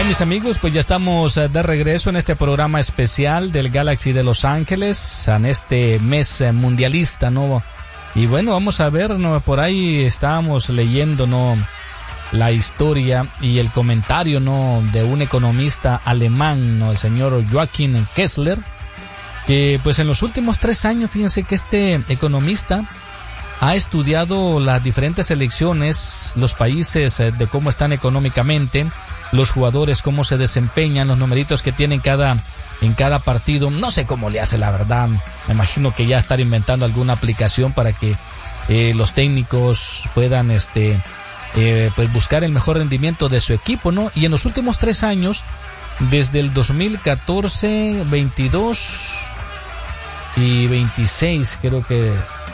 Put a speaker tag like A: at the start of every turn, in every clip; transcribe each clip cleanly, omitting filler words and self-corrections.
A: Bien, mis amigos, pues ya estamos de regreso en este programa especial del Galaxy de Los Ángeles, en este mes mundialista, ¿no? Y bueno, vamos a ver, ¿no? Por ahí estábamos leyendo, ¿no?, la historia y el comentario, ¿no?, de un economista alemán, ¿no?, el señor Joachim Kessler, que pues en los últimos 3 años, fíjense que este economista ha estudiado las diferentes elecciones, los países, de cómo están económicamente, los jugadores, cómo se desempeñan, los numeritos que tienen en cada partido. No sé cómo le hace, la verdad. Me imagino que ya estar inventando alguna aplicación para que los técnicos puedan pues buscar el mejor rendimiento de su equipo, ¿no? Y en los últimos 3 años, desde el 2014, 22 y 26, creo que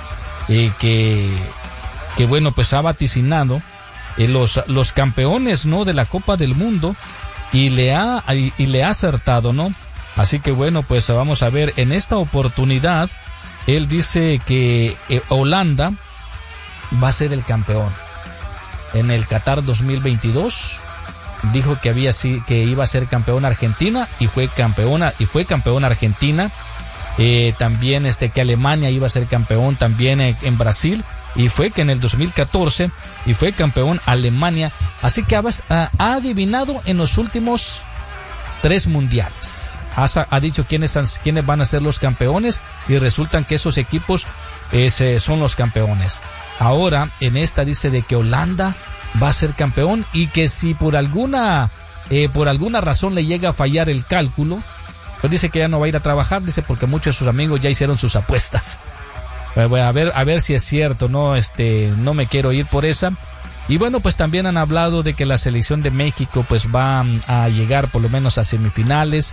A: bueno, pues ha vaticinado los campeones, ¿no?, de la Copa del Mundo, y le ha acertado, ¿no? Así que bueno, pues vamos a ver, en esta oportunidad él dice que Holanda va a ser el campeón en el Qatar 2022. Dijo que iba a ser campeón Argentina, y fue campeona Argentina. También que Alemania iba a ser campeón también en Brasil, y fue que en el 2014 y fue campeón Alemania. Así que ha adivinado en los últimos 3 mundiales. Ha dicho quiénes van a ser los campeones, y resultan que esos equipos son los campeones. Ahora en esta dice de que Holanda va a ser campeón, y que si por alguna razón le llega a fallar el cálculo, pues dice que ya no va a ir a trabajar, dice, porque muchos de sus amigos ya hicieron sus apuestas. A ver si es cierto, ¿no? No me quiero ir por esa. Y bueno, pues también han hablado de que la selección de México pues va a llegar por lo menos a semifinales.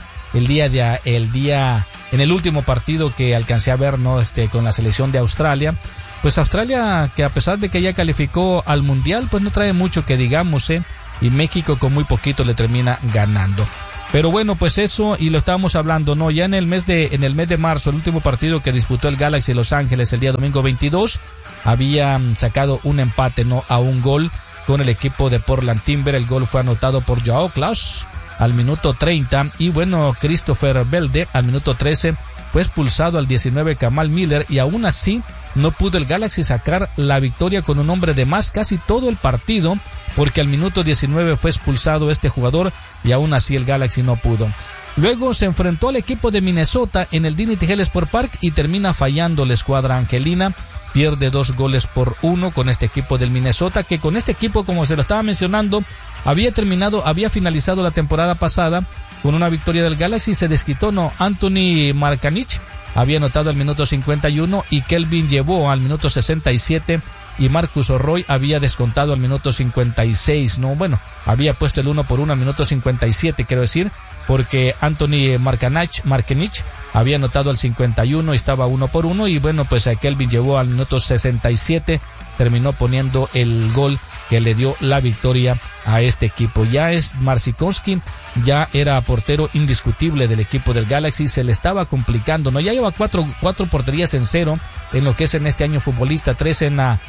A: En el último partido que alcancé a ver, ¿no?, con la selección de Australia. Pues Australia, que a pesar de que ya calificó al Mundial, pues no trae mucho que digamos, y México con muy poquito le termina ganando. Pero bueno, pues eso, y lo estábamos hablando, ¿no? Ya en el mes de marzo, el último partido que disputó el Galaxy de Los Ángeles el día domingo 22, había sacado un empate, ¿no?, a un gol con el equipo de Portland Timber. El gol fue anotado por Joao Klaus al minuto 30, y bueno, Christopher Belde al minuto 13 fue expulsado al 19 Kamal Miller, y aún así no pudo el Galaxy sacar la victoria con un hombre de más casi todo el partido, porque al minuto 19 fue expulsado este jugador, y aún así el Galaxy no pudo. Luego se enfrentó al equipo de Minnesota en el Dignity Health Sport Park y termina fallando la escuadra angelina. Pierde 2-1 con este equipo del Minnesota, que con este equipo, como se lo estaba mencionando, había finalizado la temporada pasada con una victoria del Galaxy. Se desquitó, ¿no? Anthony Markanich había anotado al minuto 51, y Kelvin llevó al minuto 67, y Marcus Roy había descontado al minuto 56, ¿no? Bueno, había puesto el 1-1 al minuto 57, quiero decir, porque Anthony Markanich había anotado al 51 y estaba 1-1, y bueno, pues a Kelvin llevó al minuto 67, terminó poniendo el gol que le dio la victoria a este equipo. Ya es Marcinkowski, ya era portero indiscutible del equipo del Galaxy, se le estaba complicando, ¿no? Ya lleva cuatro porterías en 0 en lo que es en este año futbolista, 3 en la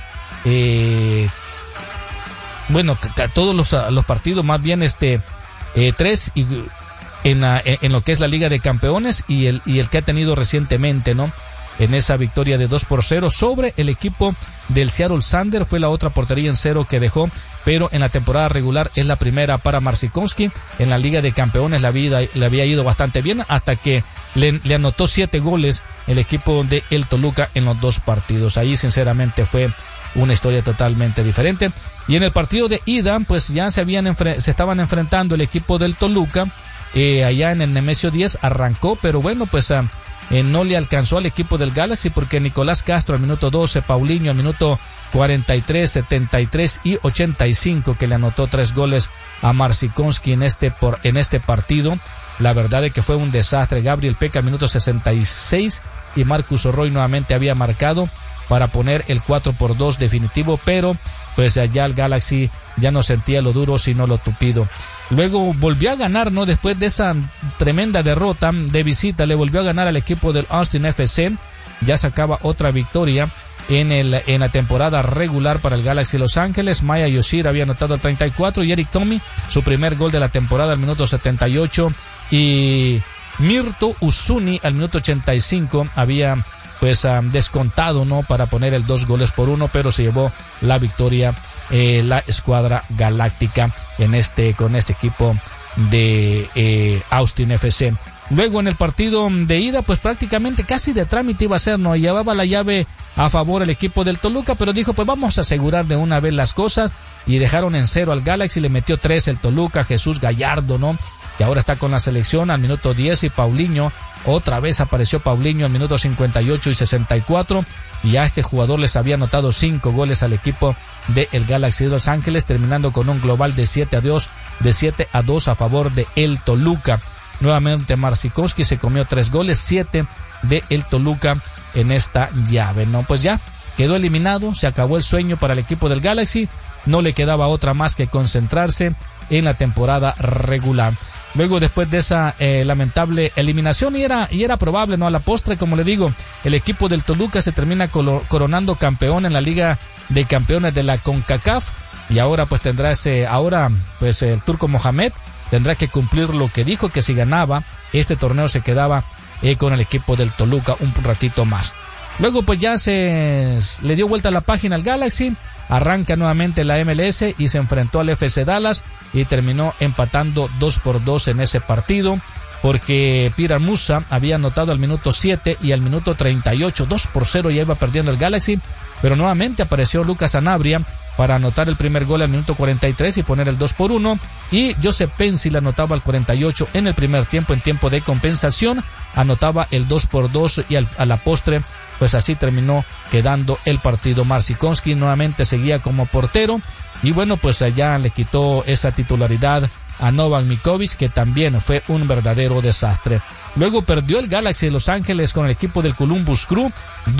A: todos los partidos, más bien 3 en lo que es la Liga de Campeones, y el que ha tenido recientemente, ¿no?, en esa victoria de 2-0 sobre el equipo del Seattle Sander. Fue la otra portería en 0 que dejó, pero en la temporada regular es la primera para Marcinkowski. En la Liga de Campeones le había ido bastante bien, hasta que le anotó 7 goles el equipo de el Toluca en los 2 partidos. Ahí sinceramente fue una historia totalmente diferente. Y en el partido de ida, pues ya se estaban enfrentando el equipo del Toluca, allá en el Nemesio 10 arrancó, pero bueno, pues no le alcanzó al equipo del Galaxy, porque Nicolás Castro al minuto 12, Paulinho al minuto 43, 73 y 85, que le anotó 3 goles a Marcinkowski en este partido. La verdad es que fue un desastre. Gabriel Peca al minuto 66, y Marcus Roy nuevamente había marcado para poner el 4-2 definitivo, pero pues allá el Galaxy ya no sentía lo duro sino lo tupido. Luego volvió a ganar, ¿no? Después de esa tremenda derrota de visita, le volvió a ganar al equipo del Austin FC. Ya sacaba otra victoria en la temporada regular para el Galaxy Los Ángeles. Maya Yoshida había anotado al 34 y Eric Tommy su primer gol de la temporada al minuto 78 y Mirto Uzuni al minuto 85 había descontado, ¿no?, para poner el 2-1, pero se llevó la victoria la escuadra galáctica con este equipo de Austin FC. Luego en el partido de ida, pues prácticamente casi de trámite iba a ser, ¿no? Llevaba la llave a favor el equipo del Toluca, pero dijo, pues vamos a asegurar de una vez las cosas, y dejaron en 0 al Galaxy, le metió 3 el Toluca, Jesús Gallardo, ¿no?, que ahora está con la selección al minuto 10, y Paulinho, otra vez apareció Paulinho al minuto 58 y 64, y ya este jugador les había anotado 5 goles al equipo del Galaxy de Los Ángeles, terminando con un global de 7-2 a favor de el Toluca. Nuevamente Marcinkowski se comió 3 goles, 7 de el Toluca en esta llave, ¿no? Pues ya quedó eliminado, se acabó el sueño para el equipo del Galaxy, no le quedaba otra más que concentrarse en la temporada regular. Luego, después de esa lamentable eliminación, y era probable, ¿no?, a la postre, como le digo, el equipo del Toluca se termina coronando campeón en la Liga de Campeones de la CONCACAF, y ahora pues tendrá el turco Mohamed tendrá que cumplir lo que dijo, que si ganaba este torneo se quedaba con el equipo del Toluca un ratito más. Luego pues ya le dio vuelta a la página al Galaxy, arranca nuevamente la MLS y se enfrentó al FC Dallas y terminó empatando 2-2 en ese partido, porque Pirar Musa había anotado al minuto 7 y al minuto 38, 2-0 ya iba perdiendo el Galaxy, pero nuevamente apareció Lucas Sanabria para anotar el primer gol al minuto 43 y poner el 2-1, y Josep Pensil anotaba al 48 en el primer tiempo, en tiempo de compensación, anotaba el 2-2 y a la postre pues así terminó quedando el partido. Marcinkowski nuevamente seguía como portero, y bueno, pues allá le quitó esa titularidad a Novak Mikovic, que también fue un verdadero desastre. Luego perdió el Galaxy de Los Ángeles con el equipo del Columbus Crew,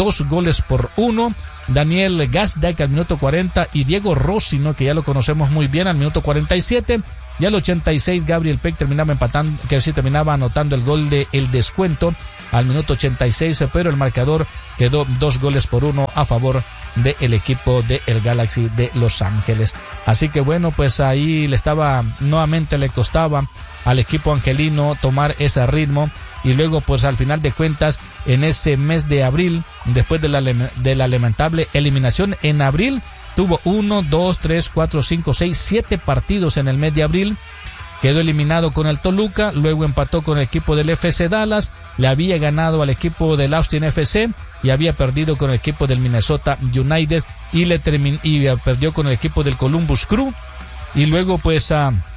A: 2-1. Daniel Gazdag al minuto 40 y Diego Rossi, ¿no?, que ya lo conocemos muy bien, al minuto 47. Y al 86 Gabriel Peck terminaba anotando el gol de el descuento al minuto 86, pero el marcador quedó 2-1 a favor del equipo del Galaxy de Los Ángeles. Así que bueno, pues ahí nuevamente le costaba al equipo angelino tomar ese ritmo, y luego pues al final de cuentas en ese mes de abril, después de la lamentable eliminación en abril, tuvo 1, 2, 3, 4, 5, 6, 7 partidos en el mes de abril. Quedó eliminado con el Toluca, luego empató con el equipo del FC Dallas, le había ganado al equipo del Austin FC y había perdido con el equipo del Minnesota United y perdió con el equipo del Columbus Crew, y luego pues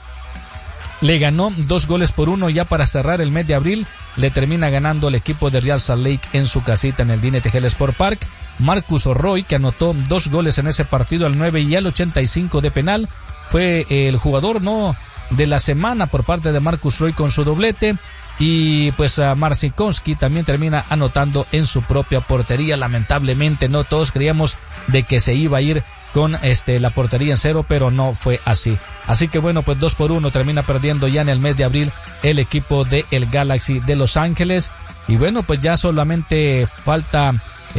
A: le ganó 2-1 ya para cerrar el mes de abril. Le termina ganando el equipo de Real Salt Lake en su casita en el Dine Tejel Sport Park. Marcus Roy, que anotó 2 goles en ese partido al 9 y al 85 de penal, fue el jugador de la semana por parte de Marcus Roy con su doblete. Y pues Marcinkowski también termina anotando en su propia portería. Lamentablemente no todos creíamos de que se iba a ir con la portería en 0, pero no fue así. Así que bueno, pues 2-1 termina perdiendo ya en el mes de abril el equipo de el Galaxy de Los Ángeles. Y bueno, pues ya solamente falta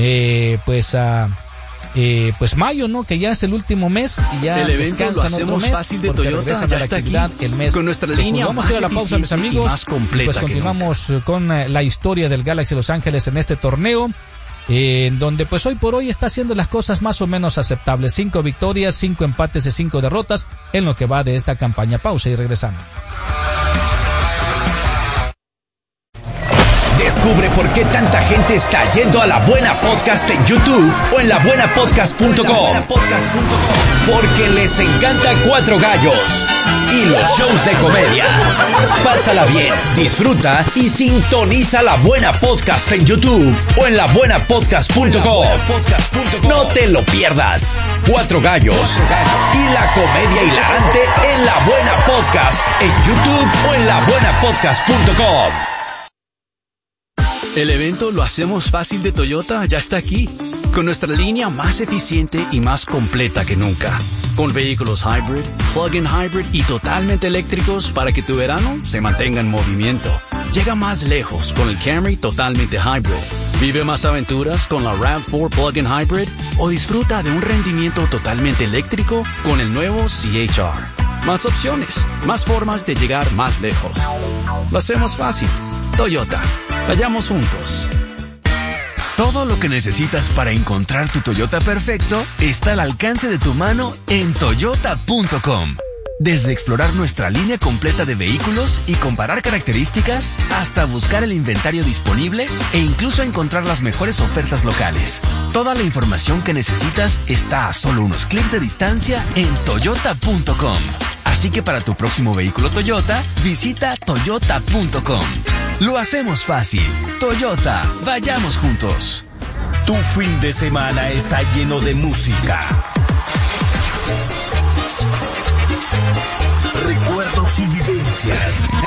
A: mayo, ¿no?, que ya es el último mes y ya
B: el evento
A: descansan otro mes
B: fácil de
A: porque
B: Toyota,
A: regresan
B: ya
A: a la
B: está
A: actividad
B: aquí,
A: el mes
B: con nuestra línea
A: vamos
B: más
A: a ir a la pausa, mis amigos,
B: más completa,
A: pues continuamos con la historia del Galaxy Los Ángeles en este torneo, en donde pues hoy por hoy está haciendo las cosas más o menos aceptables. 5 victorias, 5 empates y 5 derrotas en lo que va de esta campaña. Pausa y regresamos.
C: Descubre por qué tanta gente está yendo a La Buena Podcast en YouTube o en labuenapodcast.com. Porque les encanta Cuatro Gallos y los shows de comedia. Pásala bien, disfruta y sintoniza La Buena Podcast en YouTube o en labuenapodcast.com. No te lo pierdas. Cuatro Gallos y la comedia hilarante en La Buena Podcast en YouTube o en labuenapodcast.com.
B: El evento Lo Hacemos Fácil de Toyota ya está aquí, con nuestra línea más eficiente y más completa que nunca, con vehículos hybrid, plug-in hybrid y totalmente eléctricos para que tu verano se mantenga en movimiento. Llega más lejos con el Camry totalmente hybrid. Vive más aventuras con la RAV4 Plug-in Hybrid o disfruta de un rendimiento totalmente eléctrico con el nuevo CHR. Más opciones, más formas de llegar más lejos. Lo hacemos fácil. Toyota. Vayamos juntos.
D: Todo lo que necesitas para encontrar tu Toyota perfecto está al alcance de tu mano en toyota.com. Desde explorar nuestra línea completa de vehículos y comparar características, hasta buscar el inventario disponible e incluso encontrar las mejores ofertas locales. Toda la información que necesitas está a solo unos clics de distancia en toyota.com. Así que para tu próximo vehículo Toyota, visita toyota.com. Lo hacemos fácil. Toyota, vayamos juntos.
C: Tu fin de semana está lleno de música, recuerdos y vivencias.